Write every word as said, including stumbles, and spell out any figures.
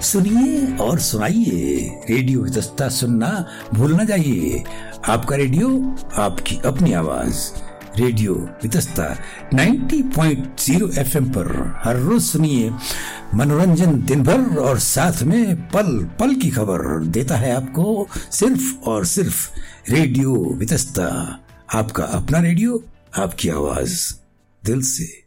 सुनिए और सुनाइए, रेडियो वितस्ता सुनना भूल न जाइए। आपका रेडियो, आपकी अपनी आवाज, रेडियो वितस्ता नब्बे पॉइंट ज़ीरो एफएम पर हर रोज सुनिए मनोरंजन दिन भर, और साथ में पल पल की खबर देता है आपको सिर्फ और सिर्फ रेडियो वितस्ता। आपका अपना रेडियो, आपकी आवाज, दिल से।